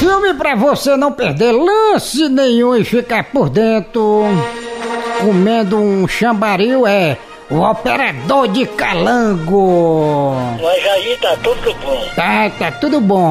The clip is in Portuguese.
filme pra você não perder lance nenhum e ficar por dentro comendo um chambaril é O Operador de Calango. Mas aí tá tudo bom. Tá tudo bom.